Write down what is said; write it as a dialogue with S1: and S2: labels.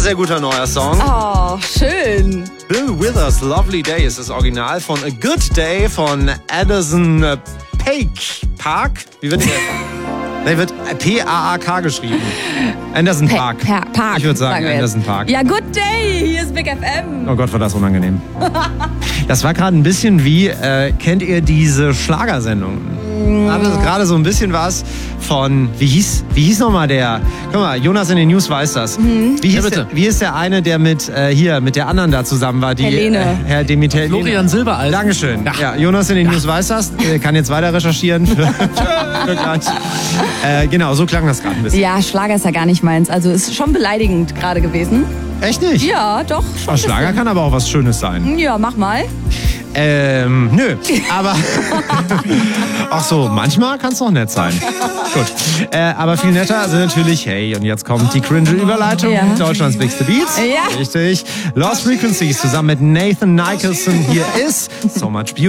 S1: Sehr guter neuer Song.
S2: Oh, schön.
S1: Bill Withers, Lovely Day ist das Original von A Good Day von Anderson Park. Wie wird der? Der wird P-A-A-K geschrieben. Anderson Park.
S2: Park.
S1: Ich würde sagen Anderson Park.
S2: Ja, Good Day. Hier ist Big FM.
S1: Oh Gott, war das unangenehm. Das war gerade ein bisschen wie, kennt ihr diese Schlagersendungen? Hatte gerade so ein bisschen was von, wie hieß nochmal der, guck mal, Jonas in den News weiß das. Wie ist der eine, der mit der anderen da zusammen war? Die,
S2: Helene.
S3: Florian Silbereisen.
S1: Dankeschön. Ja, Jonas in den News weiß das, kann jetzt weiter recherchieren. Für gleich. Genau, so klang das gerade ein bisschen.
S2: Ja, Schlager ist ja gar nicht meins. Also ist schon beleidigend gerade gewesen.
S1: Echt nicht?
S2: Ja, doch.
S1: Schon Schlager kann aber auch was Schönes sein.
S2: Ja, mach mal.
S1: Nö, aber ach so, manchmal kann es noch nett sein. Gut, aber viel netter sind natürlich, hey, und jetzt kommt die cringe-Überleitung, Deutschlands Bigste Beats.
S2: Ja.
S1: Richtig. Lost Frequencies zusammen mit Nathan Nicholson. Hier ist So Much Beauty.